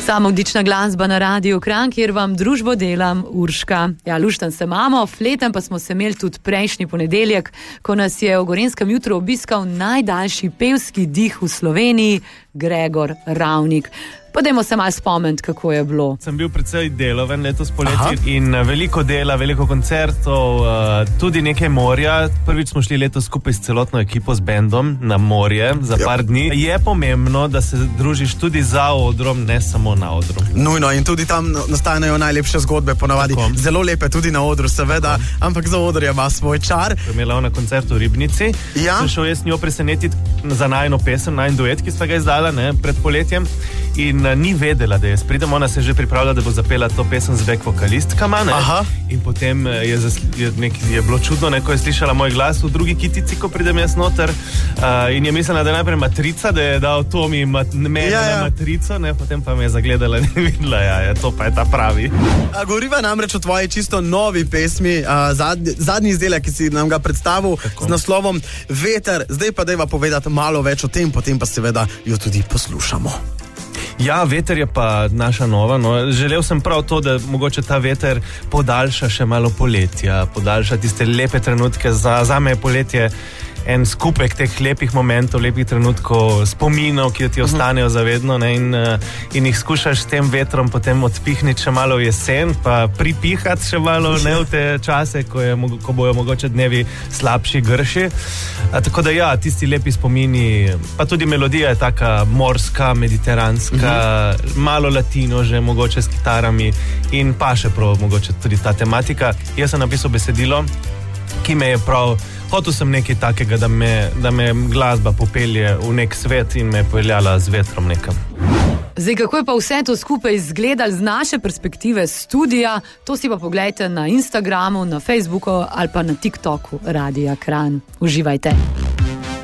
Sama odlična glasba na Radiu Kranj, kjer vam družbo delam Urška. Ja, luštan se imamo, fleten pa smo se imeli tudi prejšnji ponedeljek, ko nas je v Gorenjskem jutru obiskal najdaljši pevski dih v Sloveniji, Gregor Ravnik. Pa dajmo se malo spomniti, kako je bilo. Sem bil precej deloven letos poleti in veliko dela, veliko koncertov, tudi nekaj morja. Prvič smo šli letos skupaj s celotno ekipo, z bendom na morje za par dni. Je pomembno, da se družiš tudi za odrom, ne samo na odru. Nujno, in tudi tam nastanejo najlepše zgodbe, ponavadi. Tako. Zelo lepe tudi na odru, seveda, ampak za odr ima svoj čar. Imela na koncertu v Ribnici. Ja. Sem šel jaz njo presenetiti za najino pesem, najin duet, ki sva ga izdala pred poletjem. In ni vedela, da jaz pridem, ona se je že pripravila, da bo zapela to pesem z back vokalistkama. In potem je bilo čudno, ko je slišala moj glas v drugi kitici, ko pridem jaz noter. In je mislila, da je najprej matrica, da je dal Tomi mene na matrico, potem pa me je zagledala in videla, to pa je ta pravi. Govoriva namreč o tvoji čisto novi pesmi, zadnji izdelek, ki si nam ga predstavil z naslovom Veter. Zdaj pa dajva povedati malo več o tem, potem pa seveda jo tudi poslušamo. Ja, Veter je pa naša nova. Želel sem prav to, da mogoče ta veter podaljša še malo poletja, podaljša tiste lepe trenutke. Za me je poletje en skupek teh lepih momentov, lepih trenutkov, spominov, ki ti ostanejo zavedno, in jih skušaš s tem vetrom potem odpihniti še malo v jesen, pa pripihati še malo v te čase, ko bojo mogoče dnevi slabši, grši. Tako da tisti lepi spomini, pa tudi melodija je taka morska, mediteranska, malo latino že mogoče s kitarami in pa še prav mogoče tudi ta tematika. Jaz sem napisal besedilo, ki me je prav, hotel sem nekaj takega, da me glasba popelje v nek svet in me je peljala z vetrom nekam. Zdaj, kako je pa vse to skupaj izgledalo z naše perspektive studija, to si pa pogledajte na Instagramu, na Facebooku ali pa na TikToku Radia Kranj. Uživajte.